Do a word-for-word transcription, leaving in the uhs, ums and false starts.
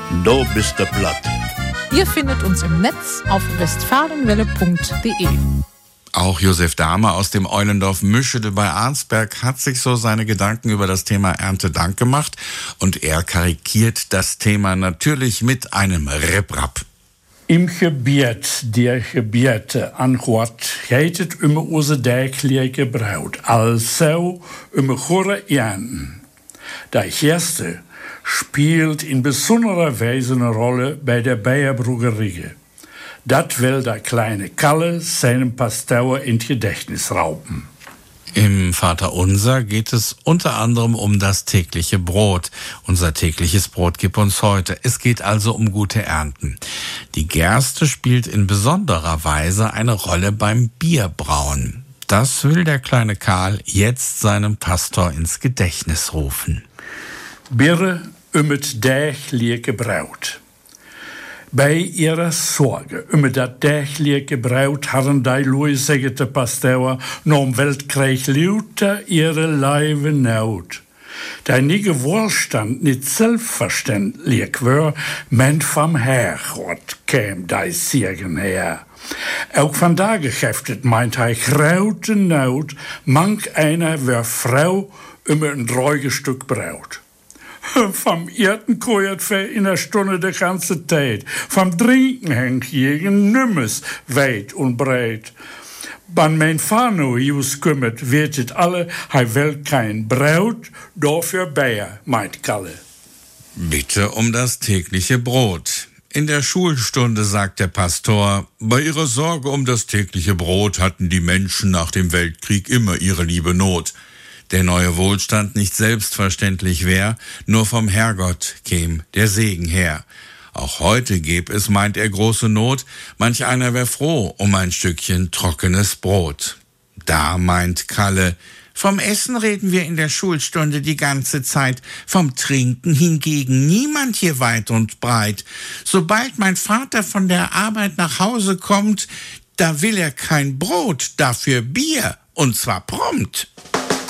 Du bist der Platt. Ihr findet uns im Netz auf westfalenwelle punkt de. Auch Josef Dahme aus dem Eulendorf Müschede bei Arnsberg hat sich so seine Gedanken über das Thema Erntedank gemacht und er karikiert das Thema natürlich mit einem Ripp-Rapp. Im Gebiet der Gebiete an Gott heet het um onze dijkelijke bruid, also um goede ernten. Der erste spielt in besonderer Weise eine Rolle bei der Bayer-Bruggerie. Dat will der kleine Kalle seinem Pastor ins Gedächtnis rauben. Im Vaterunser geht es unter anderem um das tägliche Brot. Unser tägliches Brot gibt uns heute. Es geht also um gute Ernten. Die Gerste spielt in besonderer Weise eine Rolle beim Bierbrauen. Das will der kleine Karl jetzt seinem Pastor ins Gedächtnis rufen. Birre um het dagelijke Braut. Bij ihrer Sorge um dat dagelijke Braut hadden die lui, zegt de pastor, nom Weltkrieg lauter ihre Leibe nood. Der nige Wohlstand nicht selbstverständlich war, men vom Herrgott käm die Segen her. Auch von da geschäftet meint hij grote Not, manch einer wär Frau um ein dreuge Stück Braut. Vom Erden koert für in der Stunde de ganze Zeit. Vom Trinken hängt jeden Nimmes weit und breit. Wann mein Fano jus kümmert, wird het alle, hij will kein Braut, dafür Bayer, meint Kalle. Bitte um das tägliche Brot. In der Schulstunde sagt der Pastor, bei ihrer Sorge um das tägliche Brot hatten die Menschen nach dem Weltkrieg immer ihre liebe Not. Der neue Wohlstand nicht selbstverständlich wär, nur vom Herrgott käm der Segen her. Auch heute gäb es, meint er, große Not, manch einer wär froh um ein Stückchen trockenes Brot. Da meint Kalle, vom Essen reden wir in der Schulstunde die ganze Zeit, vom Trinken hingegen niemand hier weit und breit. Sobald mein Vater von der Arbeit nach Hause kommt, da will er kein Brot, dafür Bier, und zwar prompt.